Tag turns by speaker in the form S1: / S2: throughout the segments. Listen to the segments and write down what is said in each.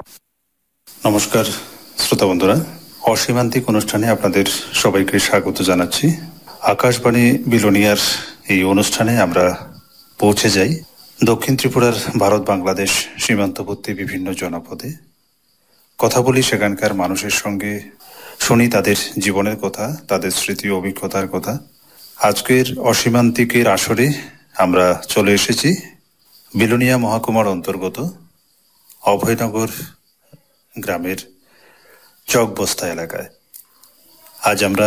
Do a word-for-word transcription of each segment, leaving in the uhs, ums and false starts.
S1: নমস্কার শ্রোতা বন্ধুরা, অসীমান্তিক অনুষ্ঠানে আপনাদের সবাইকে স্বাগত জানাচ্ছি। আকাশবাণী বিলোনিয়ার এই অনুষ্ঠানে আমরা পৌঁছে যাই দক্ষিণ ত্রিপুরার ভারত বাংলাদেশ সীমান্তবর্তী বিভিন্ন জনপদে। কথা বলি সেখানকার মানুষের সঙ্গে, শুনি তাদের জীবনের কথা, তাদের স্মৃতি ও অভিজ্ঞতার কথা। আজকের অসীমান্তিকের আসরে আমরা চলে এসেছি বিলোনিয়া মহকুমার অন্তর্গত অভয়নগর গ্রামের চকবস্তা এলাকায়। আজ আমরা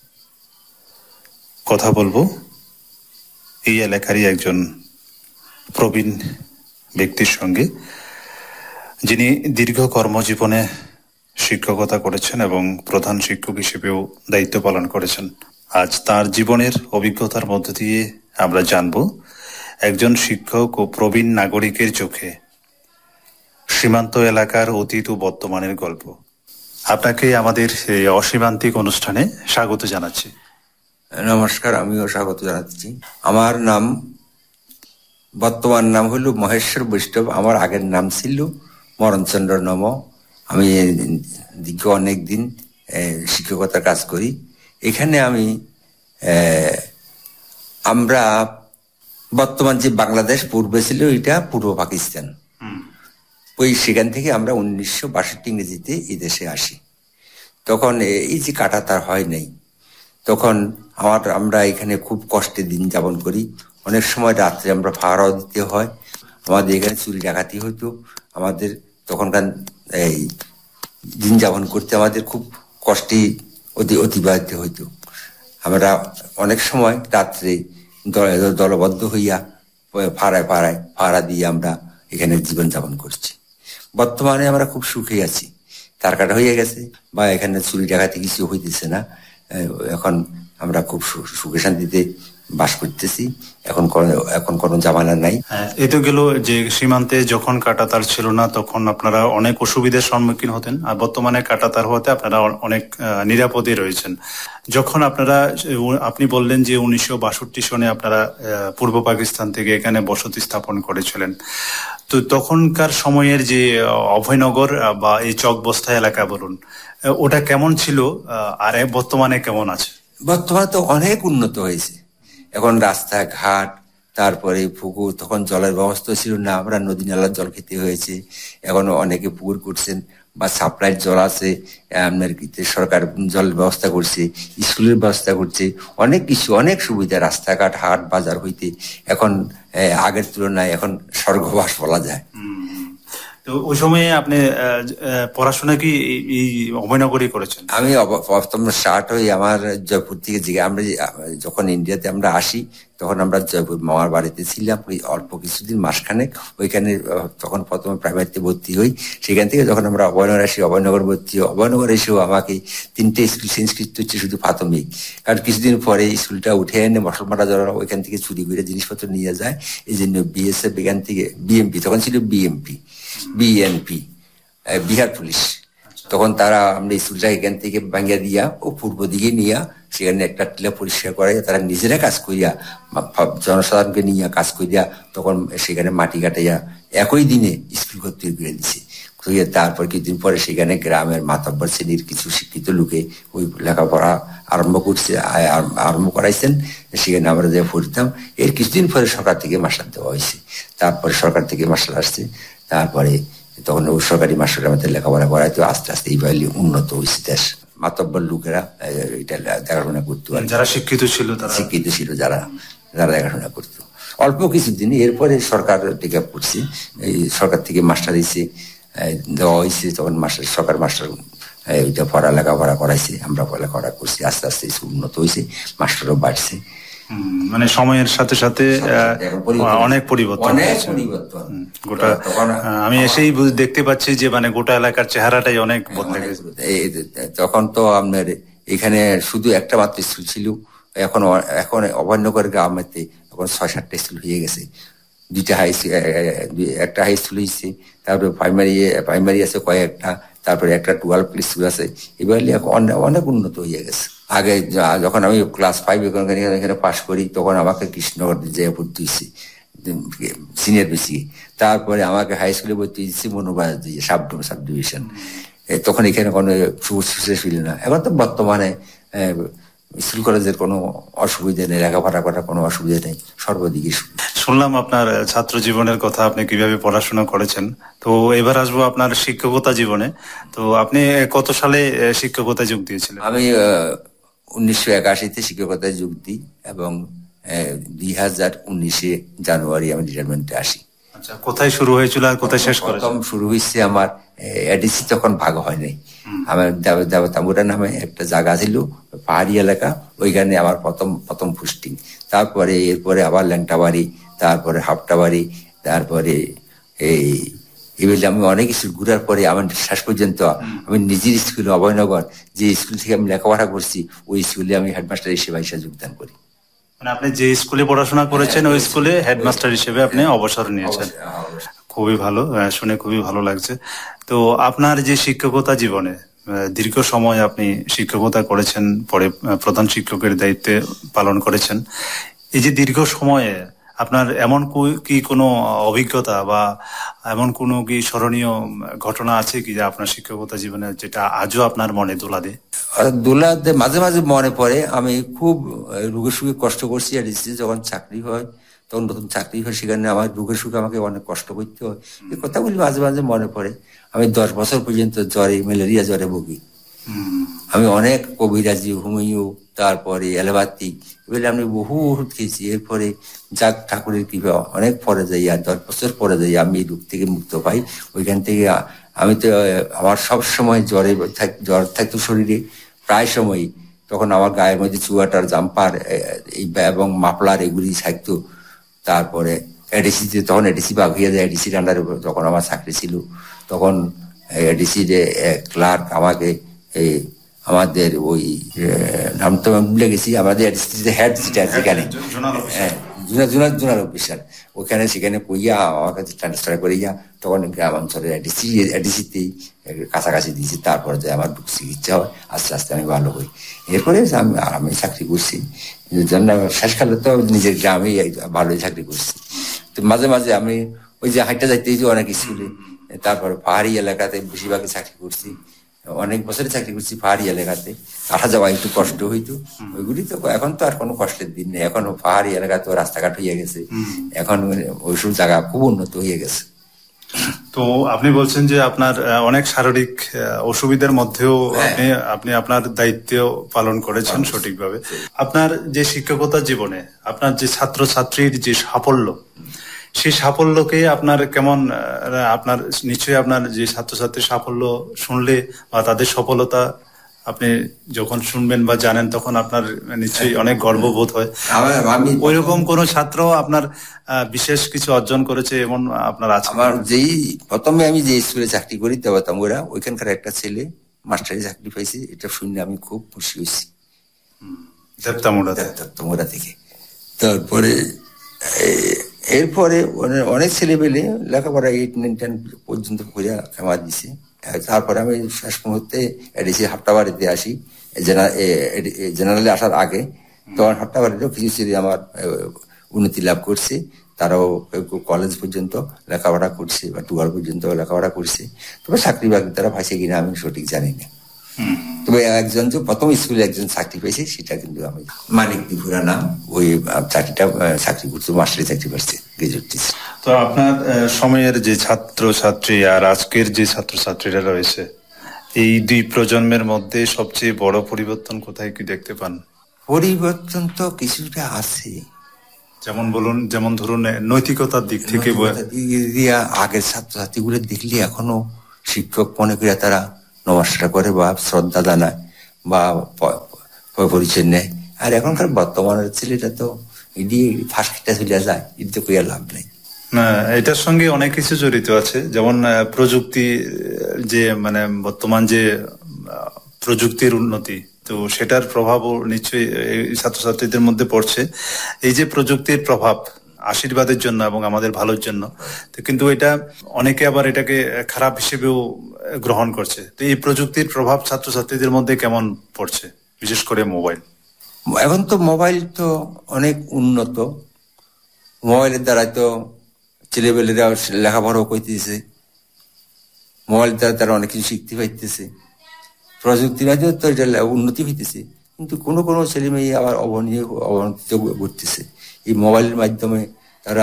S1: কথা বলবো এই এলাকারই একজন প্রবীণ ব্যক্তির সঙ্গে, যিনি দীর্ঘ কর্মজীবনে শিক্ষকতা করেছেন এবং প্রধান শিক্ষক হিসেবেও দায়িত্ব পালন করেছেন। আজ তার জীবনের অভিজ্ঞতার মধ্য দিয়ে আমরা জানব একজন শিক্ষক ও প্রবীণ নাগরিকের চোখে সীমান্ত এলাকার অতীত ও বর্তমানের গল্প। আপনাকে আমাদের এই অসীমান্তিক অনুষ্ঠানে স্বাগত জানাচ্ছি।
S2: নমস্কার, আমিও স্বাগত জানাচ্ছি। আমার নাম, বর্তমান নাম হল মহেশ্বর বৈষ্ণব। আমার আগের নাম ছিল মরণচন্দ্র নম। আমি দীর্ঘ অনেক দিন শিক্ষকতার কাজ করি এখানে। আমি আমরা বর্তমান যে বাংলাদেশ, পূর্বে ছিল এটা পূর্ব পাকিস্তান। ওই সেখান থেকে আমরা উনিশশো বাষট্টি ইংরেজিতে এই দেশে আসি। তখন এই যে কাঁটাতার হয় নাই, তখন আমার আমরা এখানে খুব কষ্টে দিন যাপন করি। অনেক সময় রাত্রে আমরা পাহারাও দিতে হয়। আমাদের এখানে চুরি ডাকাতি হইতো। আমাদের তখনকার এই দিন যাপন করতে আমাদের খুব কষ্টে অতি অতিবাহিত হইতো। আমরা অনেক সময় রাত্রে দলবদ্ধ হইয়া পাড়ায় পাড়ায় পাহারা দিয়ে আমরা এখানে জীবন যাপন করছি। বর্তমানে আমরা খুব সুখে আছি, তার কাটা হয়ে গেছে বা এখানে চুরি ডাকাতি কিছু হইতেছে না। এখন আমরা খুব সুখে শান্তিতে বাস করতেছি। এখন এখন কোনো জামানা নাই।
S1: এ তো গেল যে সীমান্তে যখন কাঁটাতার ছিল না তখন আপনারা অনেক অসুবিধার সম্মুখীন হতেন, আর বর্তমানে কাঁটাতার হতে আপনারা অনেক নিরাপদে রয়েছেন। যখন আপনারা, আপনি বললেন যে উনিশশো বাষট্টি সনে আপনারা পূর্ব পাকিস্তান থেকে এখানে বসতি স্থাপন করেছিলেন, তো তখনকার সময়ের যে অভয়নগর বা এই চকবস্তা এলাকা বলুন, ওটা কেমন ছিল আর বর্তমানে কেমন আছে?
S2: বর্তমানে তো অনেক উন্নত হয়েছে। এখন রাস্তাঘাট, তারপরে পুকুর, তখন জলের ব্যবস্থা ছিল না, আমরা নদী নালার জল খেতে হয়েছে। এখন অনেকে পুকুর করছেন বা সাপ্লাইয়ের জল আছে, আপনার সরকার জলের ব্যবস্থা করছে, স্কুলের ব্যবস্থা করছে, অনেক কিছু, অনেক সুবিধা। রাস্তাঘাট, হাট বাজার হইতে এখন আগের তুলনায় এখন স্বর্গবাস বলা যায়।
S1: তো ওই সময়ে আপনি পড়াশোনা কি এই অভয়নগরই করেছেন?
S2: আমি প্রথম স্টার্ট হই আমার জয়পুর থেকে। জিগে আমরা যখন ইন্ডিয়াতে আমরা আসি তখন আমরা জয়পুর মামার বাড়িতে ছিলাম ওই অল্প কিছুদিন, মাসখানেক। ওইখানে তখন প্রথমে প্রাইমারিতে ভর্তি হই। সেখান থেকে যখন আমরা অভয়নগর আসি, অভয়নগর ভর্তি হই। অভয়নগর এসেও আমাকে তিনটে স্কুল চেঞ্জ করতে হচ্ছে শুধু প্রাথমিক, কারণ কিছুদিন পরে স্কুলটা উঠে এনে মুসলমানরা যারা ওইখান থেকে চুরি করে জিনিসপত্র নিয়ে যায়। এই জন্য বিএসএফ এখান থেকে, বিএমপি তখন ছিল, বিএমপি বিএনপি বিহার পুলিশ, তখন তারা আমরা স্কুলটা এখান থেকে ভাঙিয়া দিয়া ও পূর্ব দিকে নিয়ে সেখানে একটা টিলা পরিষ্কার করে তারা নিজেরা কাজ করিয়া, জনসাধারণকে নিয়ে কাজ করিয়া, তখন সেখানে মাটি কাটাইয়া একই দিনে স্কুল ভর্তি করে দিছে। তারপর কিছুদিন পরে সেখানে গ্রামের মাতব্বর শ্রেণীর কিছু শিক্ষিত লোকে ওই লেখাপড়া আরম্ভ করছে, আরম্ভ করাইছেন। সেখানে আমরা যে পড়তাম। এর কিছুদিন পরে সরকার থেকে মাস্টার দেওয়া হয়েছে। তারপরে সরকার থেকে মাস্টার আসছে। তারপরে তখন ওই সরকারি মাস্টার আমাদের লেখাপড়া করাইতো। আস্তে আস্তে এইভাবে উন্নত হয়েছে দেশ। মাতব্বর লোকেরা এটা দেখাশোনা করতো,
S1: যারা শিক্ষিত ছিল,
S2: শিক্ষিত ছিল যারা যারা দেখাশোনা করতো অল্প কিছুদিন। এরপরে সরকার টেক আপ করছে, এই সরকার থেকে মাস্টার এসে দেওয়া হয়েছে। তখন মাস্টার, সরকার মাস্টার ওইটা পড়া লেখাপড়া করাইছে, আমরা লেখাপড়া করছি। আস্তে আস্তে স্কুল উন্নত হয়েছে, মাস্টারও বাড়ছে।
S1: মানে সময়ের সাথে সাথে অনেক পরিবর্তন গোটা। আমি এসেই দেখতে পাচ্ছি যে মানে গোটা এলাকার চেহারাটাই অনেক বদলে গেছে।
S2: তখন তো আপনার এখানে শুধু একটা মাত্র স্কুল ছিল। এখন এখন অভয়নগর গ্রামেতে এখন ছয় সাতটা স্কুল হয়ে গেছে। দুইটা হাই একটা হাই স্কুল হয়েছে, তারপরে প্রাইমারি প্রাইমারি আছে কয়েকটা, তারপরে একটা টুয়েলভ স্কুল আছে। এবার অনেক উন্নত হয়ে গেছে। আগে যখন আমি ক্লাস ফাইভ এখানে পাশ করি তখন আমাকে কৃষ্ণনগর যেয়ে ভর্তি হয়েছি। সিনিয়র বেসি। তারপরে আমাকে হাই স্কুলে ভর্তি দিচ্ছে মনোবাস দিয়ে সাব সাব ডিভিশন। তখন এখানে কোনো ছিল না। এখন তো বর্তমানে স্কুল কলেজের কোনো অসুবিধা নেই, লেখাপড়া করার কোনো অসুবিধা নেই, সর্বদিকে।
S1: শুনলাম আপনার ছাত্র জীবনের কথা, আপনি কিভাবে পড়াশোনা করেছেন। তো এবার আসবো আপনার শিক্ষকতা জীবনে। তো আপনি কত সালে শিক্ষকতায় যোগ দিয়েছিলেন?
S2: আমি উনিশশো একাশিতে শিক্ষকতায় যোগ দিই এবং দুই হাজার উনিশে জানুয়ারি আমি রিটায়ারমেন্টে আসি।
S1: আচ্ছা, কোথায় শুরু হয়েছিল আর কোথায় শেষ করেছেন?
S2: প্রথম শুরু হয়েছে আমার এডিসি, তখন ভাগ হয় নাই। আমার দেবতামুরা নামে একটা জায়গা ছিল, পাহাড়ি এলাকা, ওইখানে আমার প্রথম প্রথম পোস্টিং। তারপরে এরপরে আবার ল্যাংটাবাড়ি, তারপরে হাফটাবাড়ি, তারপরে এই এবার আমি অনেক স্কুল ঘুরার পরে আমার শেষ পর্যন্ত আমি নিজের স্কুল অভয়নগর, যে স্কুল থেকে আমি লেখাপড়া করছি, ওই স্কুলে আমি হেডমাস্টার হিসেবে হিসেবে যোগদান করি।
S1: মানে আপনি যে স্কুলে পড়াশোনা করেছেন ওই স্কুলে হেডমাস্টার হিসেবে আপনি অবসর নিয়েছেন। খুবই ভালো, শুনে খুবই ভালো লাগছে। তো আপনার যে শিক্ষকতা জীবনে দীর্ঘ সময় আপনি শিক্ষকতা করেছেন, পরে প্রধান শিক্ষকের দায়িত্বে পালন করেছেন, এই যে দীর্ঘ সময়ে আপনার এমন কি কোনো অভিজ্ঞতা বা এমন কোনো কি স্মরণীয় ঘটনা আছে কি যে আপনার শিক্ষকতা জীবনে যেটা আজও আপনার মনে দোলা দেয়?
S2: দোলা দেয়, মাঝে মাঝে মনে পড়ে। আমি খুব রোগে সুখে কষ্ট করছি। আর যখন চাকরি হয়, তখন নতুন চাকরি হয়, সেখানে আমার রোগের সুখে আমাকে অনেক কষ্ট করতে হয়। এই কথাগুলি মাঝে মাঝে মনে পড়ে। আমি দশ বছর পর্যন্ত জ্বরে, ম্যালেরিয়া জ্বরে ভুগি। আমি অনেক কবিরাজি, হোমিও, তারপরে অ্যালোপ্যাথিক, এগুলো আমি বহু ওষুধ খেয়েছি। এরপরে যাক ঠাকুরের কৃপা অনেক পরে যাই, আর দশ বছর পরে যাই আমি এই রোগ থেকে মুক্ত পাই। ওইখান থেকে আমি তো আমার সব সময় জ্বরে জ্বর থাকতো শরীরে প্রায় সময়। তখন আমার গায়ের মধ্যে চুয়াটার, জাম্পার এবং মাফলার এগুলি থাকতো। তারপরে এডিসিতে, তখন এডিসি বাগ হয়ে যায়, এডিসির আন্ডারে যখন আমার চাকরি ছিল, তখন এডিসির ক্লার্ক আমাকে এই আমাদের ওই নাম তো ভুলে গেছি, আমাদের হেড যেখানে জুনার জুনার অফিসার, ওখানে সেখানে কইয়া আমাকে ট্রান্সফার করিয়া তখন গ্রাম অঞ্চলের এডিসি এডিসিতেই কাছাকাছি দিয়েছি। তারপরে যে আমার চিকিৎসা হয়, আস্তে আস্তে আমি ভালো হই। এরপরে আমি আরামে চাকরি করছি। শেষকালে তো নিজের গ্রামেই ভালোই চাকরি করছি। তো মাঝে মাঝে আমি ওই যে হাইটা যাইতে অনেক স্কুলে, তারপরে পাহাড়ি এলাকাতে বেশিরভাগই চাকরি করছি। অনেক বছরে চাকরি করছি পাহাড়ি এলাকাতে, আসা যাওয়া একটু কষ্ট হইতো। ওইগুলি তো এখন তো আর কোনো কষ্টের দিন নেই। এখন পাহাড়ি এলাকা তো রাস্তাঘাট হয়ে গেছে, এখন ওইসব জায়গা খুব উন্নত হয়ে গেছে।
S1: তো আপনি বলছেন যে আপনার অনেক শারীরিক অসুবিধার মধ্যেও আপনি আপনি আপনার দায়িত্ব পালন করেছেন সঠিকভাবে। আপনার যে শিক্ষকতা জীবনে আপনার যে ছাত্র ছাত্রীর যে সাফল্য, সেই সাফল্যকে আপনার কেমন, আপনার নিশ্চয়ই আপনার যে ছাত্রছাত্রীর সাফল্য শুনলে বা তাদের সফলতা আপনি যখন শুনবেন বা জানেন, তখন আপনার নিশ্চয়ই অনেক গর্ববোধ হয়। ওই রকম কোন ছাত্র আপনার বিশেষ কিছু অর্জন করেছে এমন আপনার আছে?
S2: আমার যেই প্রথমে আমি যে স্কুলে চাকরি করি দেবতামুরা, ওইখানকার একটা ছেলে মাস্টারি চাকরি পাইছি, এটা শুনে আমি খুব খুশি হয়েছি।
S1: দেবতামুরা
S2: দেবতামুরা থেকে। তারপরে এরপরে অনেক ছেলে পেলে লেখাপড়া এইট নাইন টেন পর্যন্ত করিয়া খেমা দিছে। তারপরে আমি শেষ মুহূর্তে এডিসি হাফটাবাড়িতে আসি, জেনারেলে আসার আগে। তখন হাফটাবাড়িতেও কিছু ছেলে আমার উন্নতি লাভ করছে, তারাও কলেজ পর্যন্ত লেখাপড়া করছে বা টুয়েলভ পর্যন্ত লেখাপড়া করছে। তবে চাকরি বাকরি তারা পাইছে কিনা আমি সঠিক জানি না। তবে একজন যে প্রথম স্কুলে একজন চাকরি পেয়েছে, সেটা কিন্তু আমি মানিক দিপুরা নাম, ওই চাকরিটা চাকরি করছে, মাস্টারি চাকরি করছে, গ্রাজুয়েট টিচার।
S1: তো আপনার সময়ের যে ছাত্র ছাত্রী আর আজকের যে ছাত্র ছাত্রীরা রয়েছে, এই দুই প্রজন্মের মধ্যে সবচেয়ে বড় পরিবর্তন কোথায় কি দেখতে পান?
S2: পরিবর্তন তো কিছুটা আছে,
S1: যেমন বলুন, যেমন ধরুন নৈতিকতার দিক থেকে।
S2: আগের ছাত্রছাত্রী গুলো দেখলে এখনো শিক্ষক মনে করে তারা নমস্কার করে বা শ্রদ্ধা জানায় বা পরিচয় নেয়। আর এখনকার বর্তমানের ছেলেটা তো ইডি ফাঁসকিটা চলে যায়, ইডি তো কইয়া লাভ নেই।
S1: না, এটার সঙ্গে অনেক কিছু জড়িত আছে। যেমন প্রযুক্তি, যে মানে বর্তমান যে প্রযুক্তির উন্নতি, তো সেটার প্রভাবও নিশ্চয়ই ছাত্রছাত্রীদের মধ্যে পড়ছে। এই যে প্রযুক্তির প্রভাব আশীর্বাদের জন্য এবং আমাদের ভালোর জন্য, কিন্তু এটা অনেকে আবার এটাকে খারাপ হিসেবেও গ্রহণ করছে। তো এই প্রযুক্তির প্রভাব ছাত্রছাত্রীদের মধ্যে কেমন পড়ছে, বিশেষ করে মোবাইল?
S2: এখন তো মোবাইল তো অনেক উন্নত, মোবাইলের দ্বারা তো ছেলেবেলেরা লেখাপড়াও করতেছে, মোবাইল দ্বারা তারা অনেক কিছু শিখতে পাইতেছে, প্রযুক্তির মাধ্যমে তো এটা উন্নতি হইতেছে। কিন্তু কোনো কোনো ছেলে মেয়ে আবার অবনীয় অবনতি ঘটতেছে এই মোবাইলের মাধ্যমে। তারা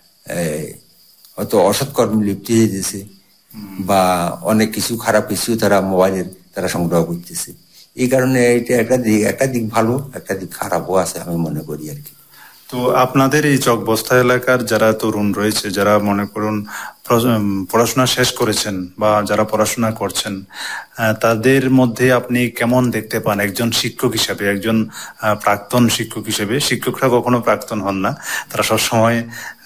S2: হয়তো অসৎ কর্মে লিপ্ত হয়ে যেতেছে বা অনেক কিছু খারাপ কিছু তারা মোবাইলের তারা সংগ্রহ করতেছে। এই কারণে এটা একটা দিক একটা দিক ভালো, একটা দিক খারাপও আছে আমি মনে করি আর কি।
S1: তো আপনাদের এই চকবস্তা এলাকার যারা তরুণ রয়েছে, যারা মনে করুন পড়াশোনা শেষ করেছেন বা যারা পড়াশোনা করছেন, তাদের মধ্যে আপনি কেমন দেখতে পান একজন শিক্ষক হিসেবে, একজন প্রাক্তন শিক্ষক হিসেবে? শিক্ষকরা কখনো প্রাক্তন হন না, তারা সবসময়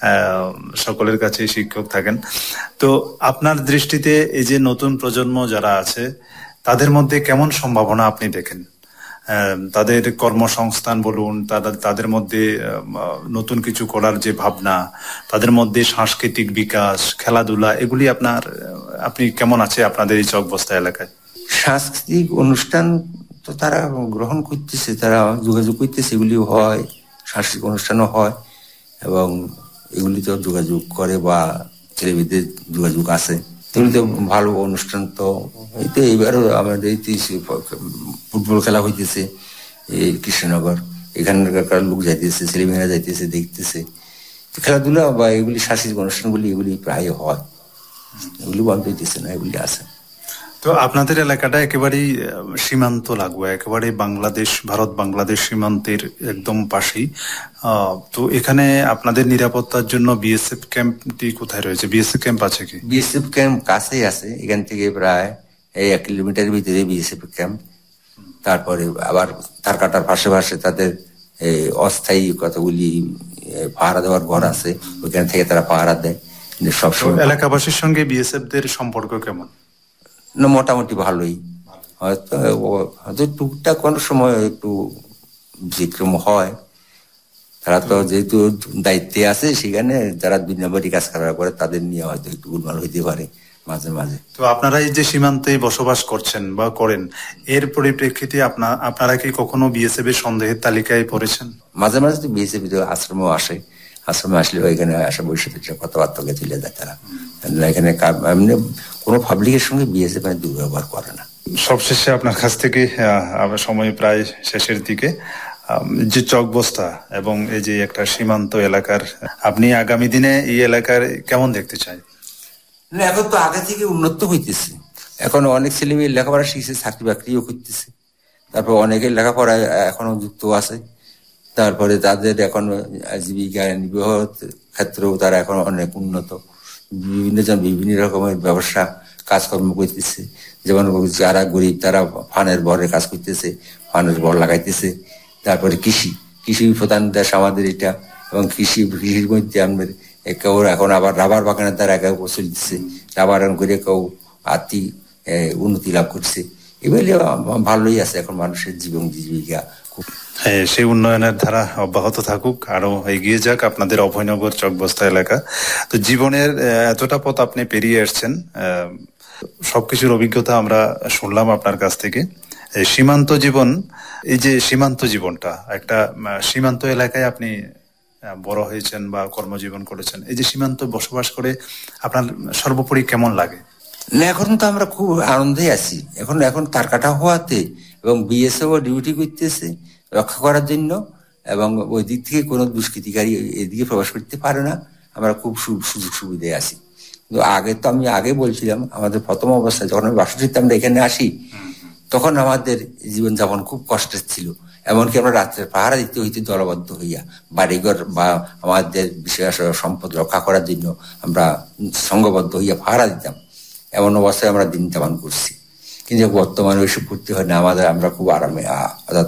S1: সকলের কাছে শিক্ষক থাকেন। তো আপনার দৃষ্টিতে এই যে নতুন প্রজন্ম যারা আছে তাদের মধ্যে কেমন সম্ভাবনা আপনি দেখেন? তাদের কর্মসংস্থান বলুন, তাদের মধ্যে নতুন কিছু করার যে ভাবনা, তাদের মধ্যে সাংস্কৃতিক বিকাশ, খেলাধুলা, এগুলি আপনার আপনি কেমন আছে আপনাদের এই চকবস্তা এলাকায়?
S2: সাংস্কৃতিক অনুষ্ঠান তো তারা গ্রহণ করতেছে, তারা যোগাযোগ করতেছে, এগুলি হয়, সাংস্কৃতিক অনুষ্ঠানও হয় এবং এগুলি তো যোগাযোগ করে বা ছেলেমেয়েদের যোগাযোগ আছে। এগুলি তো ভালো অনুষ্ঠান। তো এই তো এইবারও আমাদের ফুটবল খেলা হইতেছে এই কৃষ্ণনগর, এখানকার লোক যাইতেছে, ছেলেমেয়েরা যাইতেছে, দেখতেছে। খেলাধুলা বা এগুলি সাংস্কৃতিক অনুষ্ঠানগুলি এগুলি প্রায় হয়, এগুলি বন্ধ হইতেছে না, এগুলি আছে।
S1: তো আপনাদের এলাকাটা একেবারেই সীমান্ত লাগোয়া, একেবারে বাংলাদেশ, ভারত বাংলাদেশ সীমান্তের একদম পাশেই। তো এখানে আপনাদের নিরাপত্তার জন্য বিএসএফ ক্যাম্পটি কোথায় রয়েছে? বিএসএফ ক্যাম্প আছে কি?
S2: বিএসএফ ক্যাম্প কাছেই আছে, এখান থেকে প্রায় এই এক কিলোমিটারের ভিতরে বিএসএফ ক্যাম্প। তারপরে আবার তার কাটার পাশে পাশে তাদের অস্থায়ী কতগুলি পাহারা দেওয়ার ঘর আছে, ওইখান থেকে তারা পাহারা দেয় সবসময়।
S1: এলাকাবাসীর সঙ্গে বিএসএফ দের সম্পর্ক কেমন?
S2: না, মোটামুটি ভালোই। হয়তো হয়তো টুকটাক কোনো সময় একটু ব্যতিক্রম হয়, তারা তো যেহেতু দায়িত্বে আছে সেখানে যারা দুই নম্বরই কাজ করার পরে তাদের নিয়ে হয়তো একটু গোলমাল হইতে পারে মাঝে মাঝে। তো
S1: আপনারা এই যে সীমান্তে বসবাস করছেন বা করেন, এর পরিপ্রেক্ষিতে আপনার আপনারা কি কখনো বিএসএফ এর সন্দেহের তালিকায় পড়েছেন?
S2: মাঝে মাঝে তো বিএসএফ আশ্রমেও আসে, আশ্রমে আসলে এখানে আসা বৈশাখ কথাবার্তা তুলে যায় তারা। এখানে এমনি কোনো পাবলিকের সঙ্গে বিএসএফ দুর্ব্যবহার করে না।
S1: সবশেষে আপনার কাছ থেকে সময় প্রায় শেষের দিকে, যে চকবস্তা এবং এই যে একটা সীমান্ত এলাকার, আপনি আগামী দিনে এই এলাকার কেমন দেখতে চাই?
S2: না, এখন তো আগে থেকে উন্নত হইতেছে, এখন অনেক ছেলে মেয়ে লেখাপড়া শিখছে, চাকরি বাকরিও করতেছে, তারপর অনেকের লেখাপড়া এখনো যুক্ত আছে, তারপরে তাদের এখন জীবিকা নির্বাহ ক্ষেত্রেও তারা এখন অনেক উন্নত, বিভিন্ন জন বিভিন্ন রকমের ব্যবসা কাজকর্ম করতেছে। যেমন যারা গরিব তারা ফানের বরের কাজ করতেছে, ফানের বর লাগাইতেছে। তারপরে কৃষি, কৃষি প্রধান দেশ আমাদের এটা, এবং কৃষি কৃষির মধ্যে আমাদের কেউ এখন আবার রাবার বাগানের দ্বারা কেউ চলতেছে, রাবার করে কেউ আর্থিক উন্নতি লাভ করছে। এগুলি ভালোই আছে, এখন মানুষের জীবন জীবিকা খুব।
S1: হ্যাঁ, সেই উন্নয়নের ধারা অব্যাহত থাকুক, আরো এগিয়ে যাক আপনাদের অভয়নগর চকবস্তা এলাকা। তো জীবনের এতটা পথ আপনি পেরিয়ে আসছেন, সবকিছুর অভিজ্ঞতা আমরা শুনলাম আপনার কাছ থেকে। সীমান্ত জীবন, এই যে সীমান্ত জীবনটা, একটা সীমান্ত এলাকায় আপনি বড় হয়েছেন বা কর্মজীবন করেছেন, এই যে সীমান্ত বসবাস করে আপনার সর্বোপরি কেমন লাগে?
S2: না, এখন তো আমরা খুব আনন্দে আছি। এখন এখন তার কাটা হওয়াতে এবং বিএসএফ ডিউটি করতেছে রক্ষা করার জন্য, এবং ওই দিক থেকে কোনো দুষ্কৃতিকারী এদিকে প্রবেশ করতে পারে না, আমরা খুব সুযোগ সুবিধায় আছি। কিন্তু আগে তো আমি আগে বলছিলাম, আমাদের প্রথম অবস্থায় যখন আমি বাষট্টিতে আমরা এখানে আসি, তখন আমাদের জীবনযাপন খুব কষ্টের ছিল। এমনকি আমরা রাত্রের পাহারা দিতে হইতে দলবদ্ধ হইয়া, বাড়িঘর বা আমাদের বিশেষ সম্পদ রক্ষা করার জন্য আমরা সংঘবদ্ধ হইয়া পাহারা দিতাম। এমন অবস্থায় আমরা দিন যাপন করছি। কিন্তু বর্তমানে ওইসব করতে হয় না আমাদের, আমরা খুব আরামে